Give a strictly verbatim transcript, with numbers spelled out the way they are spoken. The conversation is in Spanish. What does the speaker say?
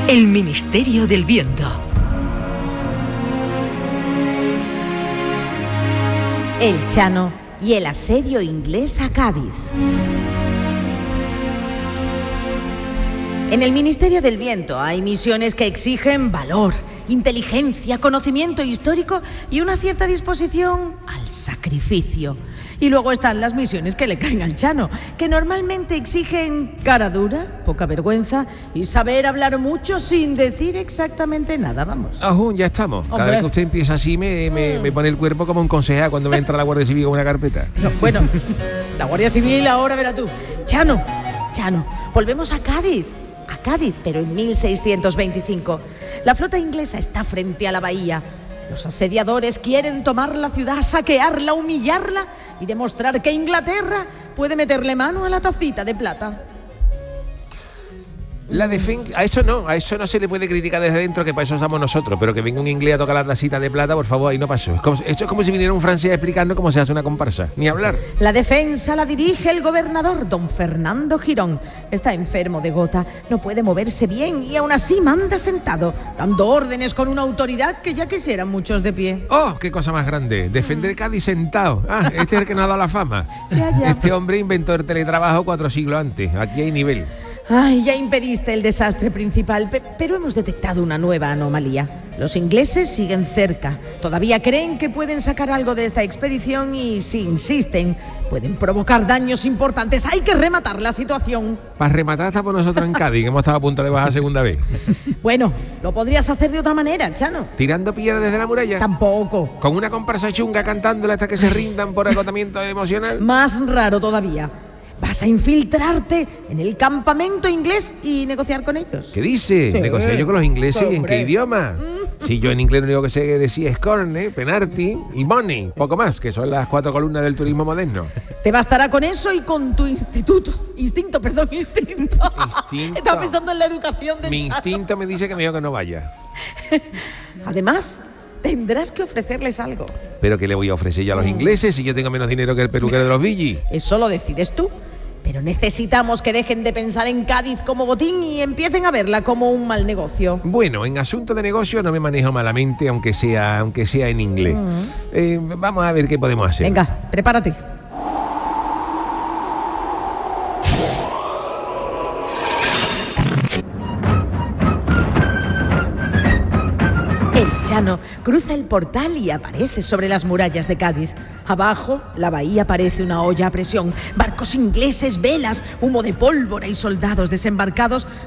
El Ministerio del Viento. El Chano y el asedio inglés a Cádiz. En el Ministerio del Viento hay misiones que exigen valor, inteligencia, conocimiento histórico y una cierta disposición al sacrificio. Y luego están las misiones que le caen al Chano, que normalmente exigen cara dura, poca vergüenza y saber hablar mucho sin decir exactamente nada, vamos. Ajú, ya estamos. Cada Hombre. vez que usted empieza así me, me, me pone el cuerpo como un concejal cuando me entra la Guardia Civil con una carpeta. Pero, bueno, la Guardia Civil ahora verá tú. Chano, Chano, volvemos a Cádiz. A Cádiz, pero en mil seiscientos veinticinco. La flota inglesa está frente a la bahía. Los asediadores quieren tomar la ciudad, saquearla, humillarla y demostrar que Inglaterra puede meterle mano a la tacita de plata. La defensa, a eso no, a eso no se le puede criticar desde dentro, que para eso somos nosotros, pero que venga un inglés a tocar la tacita de plata, por favor, ahí no pasó. Es como, esto es como si viniera un francés a explicarnos cómo se hace una comparsa, ni hablar. La defensa la dirige el gobernador, don Fernando Girón. Está enfermo de gota, no puede moverse bien y aún así manda sentado, dando órdenes con una autoridad que ya quisieran muchos de pie. ¡Oh, qué cosa más grande! Defender Cádiz sentado. Ah, este es el que nos ha dado la fama. Ya, ya. Este hombre inventó el teletrabajo cuatro siglos antes. Aquí hay nivel. Ay, ya impediste el desastre principal, pe- pero hemos detectado una nueva anomalía. Los ingleses siguen cerca. Todavía creen que pueden sacar algo de esta expedición y, si insisten, pueden provocar daños importantes. Hay que rematar la situación. Para rematar estamos nosotros en Cádiz, que hemos estado a punto de bajar segunda vez. Bueno, lo podrías hacer de otra manera, Chano. Tirando piedras desde la muralla. Tampoco. Con una comparsa chunga cantándola hasta que se rindan por agotamiento emocional. Más raro todavía. Vas a infiltrarte en el campamento inglés y negociar con ellos. ¿Qué dice? Sí. ¿Negociar yo con los ingleses? ¿Y en Hombre. qué idioma? Si yo en inglés lo único que sé decir es corne, penalti y money, poco más, que son las cuatro columnas del turismo moderno. Te bastará con eso y con tu instituto. Instinto, perdón, instinto. Instinto. Estaba pensando en la educación del Mi Chano. instinto me dice que mejor que no vaya. Además, tendrás que ofrecerles algo. ¿Pero qué le voy a ofrecer yo a los ingleses si yo tengo menos dinero que el peluquero de los Villis? Eso lo decides tú. Pero necesitamos que dejen de pensar en Cádiz como botín y empiecen a verla como un mal negocio. Bueno, en asunto de negocio no me manejo malamente, aunque sea, aunque sea en inglés. Eh, vamos a ver qué podemos hacer. Venga, prepárate. El Chano cruza el portal y aparece sobre las murallas de Cádiz. Abajo, la bahía parece una olla a presión. Barcos ingleses, velas, humo de pólvora y soldados desembarcados